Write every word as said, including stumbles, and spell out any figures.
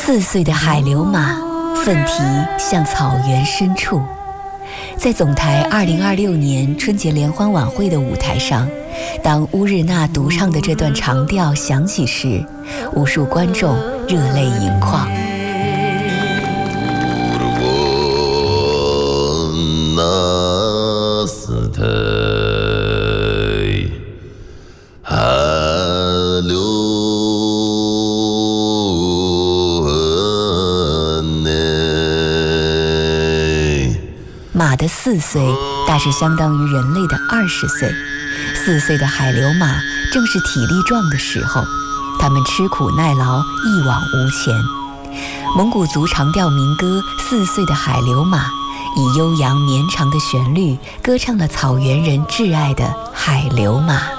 四岁的海流马，奋蹄向草原深处。在总台二零二六年春节联欢晚会的舞台上，当乌日娜独唱的这段长调响起时，无数观众热泪盈眶。马的四岁大致相当于人类的二十岁，四岁的海流马正是体力壮的时候，它们吃苦耐劳，一往无前。蒙古族长调民歌《四岁的海流马》以悠扬绵长的旋律歌唱了草原人挚爱的海流马。